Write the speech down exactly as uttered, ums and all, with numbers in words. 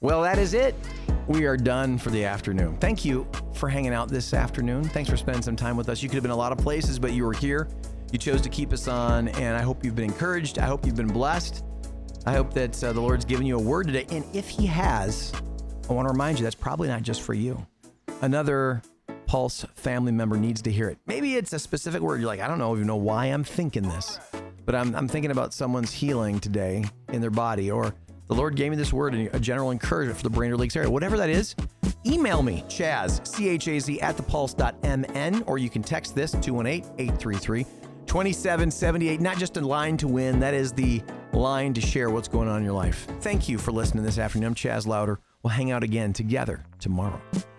Well, that is it. We are done for the afternoon. Thank you for hanging out this afternoon. Thanks for spending some time with us. You could have been a lot of places, but you were here. You chose to keep us on, and I hope you've been encouraged. I hope you've been blessed. I hope that uh, the Lord's given you a word today. And if he has, I want to remind you that's probably not just for you. Another Pulse family member needs to hear it. Maybe it's a specific word. You're like, I don't know even know why I'm thinking this, but I'm, I'm thinking about someone's healing today in their body, or the Lord gave me this word, a general encouragement for the Brainerd Lakes area. Whatever that is, email me, Chaz, C H A Z, at the pulse dot m n, or you can text this, two one eight, eight three three, two seven seven eight. Not just a line to win, that is the line to share what's going on in your life. Thank you for listening this afternoon. I'm Chaz Louder. We'll hang out again together tomorrow.